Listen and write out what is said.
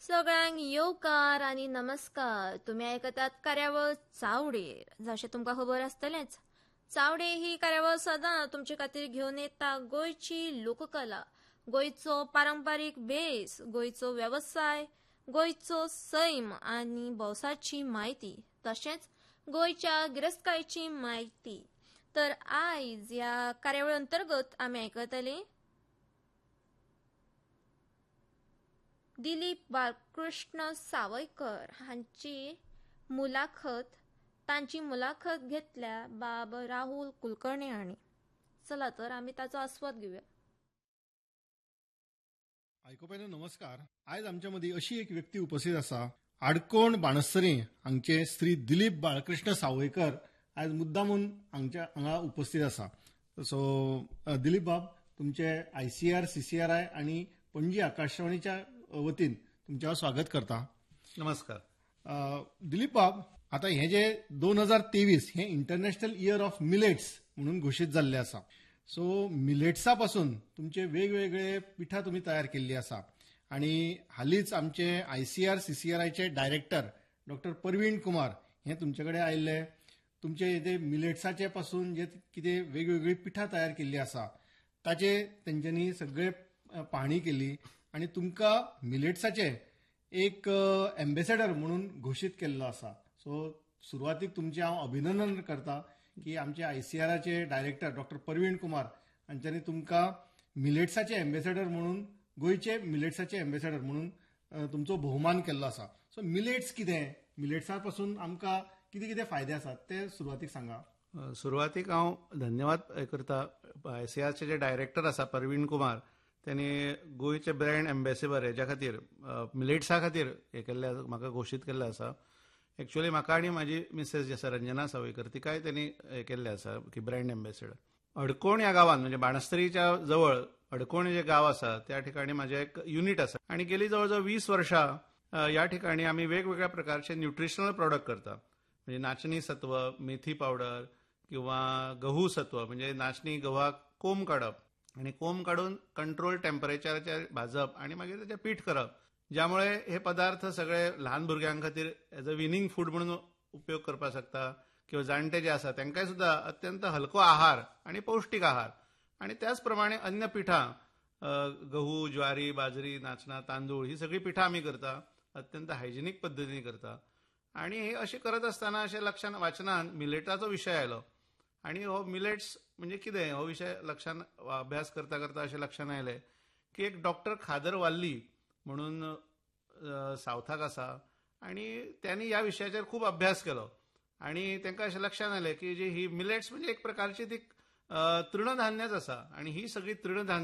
सगळ्यांक येवकार आणि नमस्कार. तुम्ही ऐकतात कार्यावळ चावडेर. जशें तुमकां खबर आसतलेंच, चावडे ही कार्यावळ सदां तुमचे खातीर घेवन येता गोंयची लोककला, गोंयचो पारंपारीक भेस, गोंयचो वेवसाय, गोंयचो सैम आनी भौसाची म्हायती, तशेंच गोंयच्या गिरेस्तकायेची म्हायती. तर आयज ह्या कार्यावळी अंतर्गत आमी आयकतले दिलीप बाळकृष्ण सावयकर हांची तांची मुलाखत घेतल्या बाब राहुल कुलकर्णी हांणी. चला तर आमी ताचो आस्वाद घेवया. आयकोप्यानो नमस्कार. आयज आमच्या मदीं अशी एक व्यक्ती उपस्थित आसा, आडकोण बाणस्सरी हांगचे श्री दिलीप बाळकृष्ण सावयकर आयज मुद्दामून हांगा उपस्थित आसा. सो दिलीप बाब, तुमचे ICR, CCRI आणि पणजी आकाशवाणीच्या वतीन तुमचे हांव स्वागत करता. नमस्कार. दिलीप बाब, आता हे जे 2023 हे इंटरनॅशनल इयर ऑफ मिलेट्स म्हणून घोषित जाल्ले आसा. सो मिलेट्सा पासून तुमचे वेगवेगळे पिठा तुम्ही तयार केल्ली आसा आणि हालीच आमचे ICR, CCRIचे director doctor Parveen Kumar हे तुमचे कडेन आयिल्ले. तुमचे जे मिलेट्साचे पासून जे कितें वेगवेगळी पिठा तयार केल्ली आसा ताचे तेंच्यांनी सगळे पाहणी केली आणि तुमकां मिलेट्साचे एक एम्बेसेडर म्हणून घोषित केल्लो आसा. सो सुरवातीक तुमचे हांव अभिनंदन करता की आमचे ICRचे डायरेक्टर डॉक्टर परवीण कुमार हांच्यांनी तुमकां मिलेट्साचे एम्बेसेडर म्हणून, गोंयचे मिलेट्साचे एम्बेसेडर म्हणून तुमचो भोवमान केल्लो आसा. सो मिलेट्स कितें, मिलेट्सा पासून आमकां कितें कितें फायदे आसात ते सुरवातीक सांगा. सुरवातीक हांव धन्यवाद करता. ICRचे जे डायरेक्टर आसा परवीण कुमार, त्यांनी गोंयचे ब्रँड एम्बेसेडर हेच्या खातीर मिलेट्सा खातीर हे केल्ले, म्हाका घोशीत केल्ले आसा. एक्चुअली म्हाका आनी म्हाजी मिसेस जी आसा रंजना सावयकर, तिकाय त्यांनी हे केल्ले आसा की ब्रँड एम्बेसेडर. अडकोण ह्या गांवांत म्हणजे बाणस्सरीच्या जवळ अडकोण जे गाव आसा त्या ठिकाणी माझे एक युनिट आसा आणि गेली जवळजवळ 20 वर्षां या ठिकाणी आम्ही वेगवेगळ्या प्रकारचे न्यूट्रिशनल प्रोडक्ट करता. म्हणजे नाचणी सत्व, मेथी पावडर किंवा गहू सत्व, म्हणजे नाचणी गव्हाक कोंब काडप आणि कोंब काढून कंट्रोल टेम्परेचराचेर भाजप आणि मागीर त्याचे पीठ करप, ज्यामुळे हे पदार्थ सगळे ल्हान भुरग्यां खातीर एज अ विनिंग फूड म्हणून उपयोग करपाक शकता किंवा जाणटे जे आसा तांकांय सुद्धा अत्यंत हलको आहार आणि पौष्टिक आहार. आणि त्याच प्रमाणे अन्य पिठां, गहू, ज्वारी, बाजरी, नाचना, तांदूळ ही सगळी पिठां आमी करता, अत्यंत हायजिनीक पद्धतीने करता. आणि हे अशें करत आसतना अशें लक्षांत वाचनान मिलेटाचो विशय आयलो आणि हो मिलेट्स म्हणजे कितें हो विशय लक्षांत अभ्यास करता करता अशें लक्षांत आयलें की एक डॉक्टर खादर वाल्ली म्हणून सावथाक आसा आणि त्यांनी ह्या विशयाचेर खूब अभ्यास केलो आणि तांकां अशें लक्षांत आयलें की जी ही मिलेट्स म्हणजे एक प्रकारची ती तृणधान्यच आसा आणि ही सगळी तृणधान्य